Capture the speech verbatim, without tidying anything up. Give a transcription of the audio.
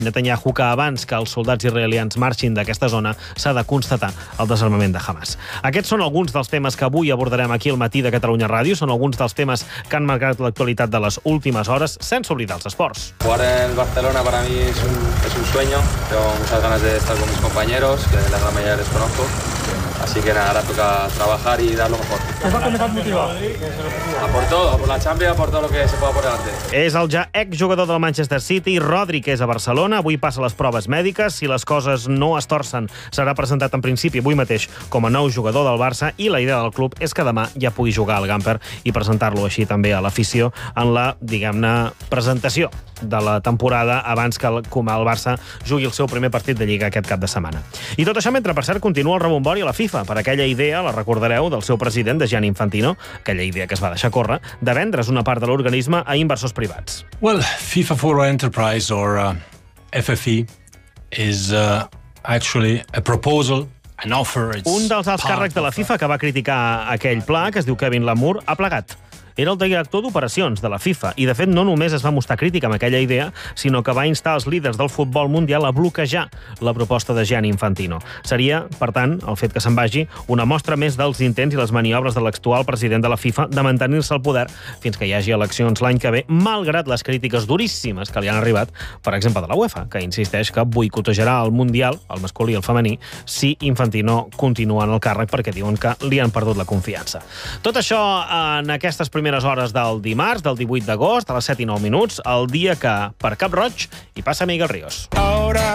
Netanyahu que abans que els soldats israelians marxin d'aquesta zona s'ha de constatar el desarmament de Hamas. Aquests són alguns dels temes que avui abordarem aquí al matí de Catalunya Ràdio. Són alguns dels temes que han marcat l'actualitat de les últimes hores, sense oblidar els esports. Jugar en el Barcelona para mí es un, es un sueño. Tengo muchas ganas de estar con mis compañeros, que la gran mayoría les conozco. Así que nada, ahora toca trabajar y dar lo mejor. ¿Qué parte me has motivado? A por todo, a por la Champions, a por todo lo que se pueda por delante. És el ja exjugador del Manchester City, Rodri, que és a Barcelona. Avui passa les proves mèdiques. Si les coses no es torcen, serà presentat en principi avui mateix com a nou jugador del Barça, i la idea del club és que demà ja pugui jugar al Gamper i presentar-lo així també a l'afició en la, diguem-ne, presentació de la temporada abans que el, com el Barça jugui el seu primer partit de Lliga aquest cap de setmana. I tot això mentre, per cert, continua el rebombori a la FIFA per aquella idea, la recordareu, del seu president, de Gianni Infantino, aquella idea que es va deixar córrer, de vendre's una part de l'organisme a inversors privats. Well, FIFA for Enterprise, or uh, F F E, is uh, actually a proposal, an offer. It's Un dels alts càrrecs de la FIFA que va criticar aquell pla, que es diu Kevin Lamour, ha plegat. Era el director d'operacions de la FIFA i, de fet, no només es va mostrar crítica amb aquella idea, sinó que va instar els líders del futbol mundial a bloquejar la proposta de Gianni Infantino. Seria, per tant, el fet que se'n vagi, una mostra més dels intents i les maniobres de l'actual president de la FIFA de mantenir-se al poder fins que hi hagi eleccions l'any que ve, malgrat les crítiques duríssimes que li han arribat, per exemple, de la UEFA, que insisteix que boicotejarà el Mundial, el masculí i el femení, si Infantino continua en el càrrec, perquè diuen que li han perdut la confiança. Tot això en aquestes primeres hores del dimarts, del divuit d'agost, a les set i nou minuts, el dia que, per Cap Roig, hi passa Miguel Ríos.